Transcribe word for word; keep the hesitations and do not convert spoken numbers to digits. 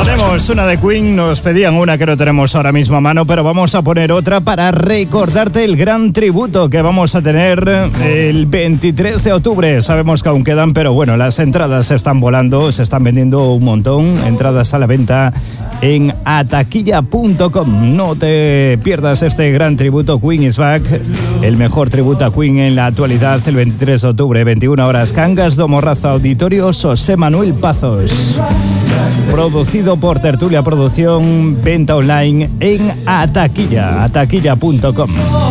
Ponemos una de Queen, nos pedían una que no tenemos ahora mismo a mano, pero vamos a poner otra para recordarte el gran tributo que vamos a tener el veintitrés de octubre. Sabemos que aún quedan, pero bueno, las entradas se están volando, se están vendiendo un montón. Entradas a la venta en ataquilla punto com. No te pierdas este gran tributo. Queen is back, el mejor tributo a Queen en la actualidad, el veintitrés de octubre, veintiuna horas, Cangas do Morrazo, Auditorio José Manuel Pazos. Producido por Tertulia Producción, venta online en Ataquilla, ataquilla punto com.